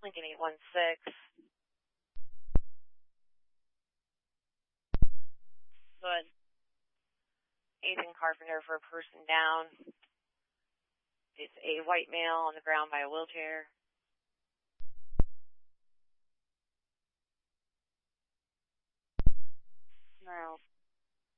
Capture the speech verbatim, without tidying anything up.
Lincoln eight one six. Good. Ethan Carpenter for a person down. It's a white male on the ground by a wheelchair.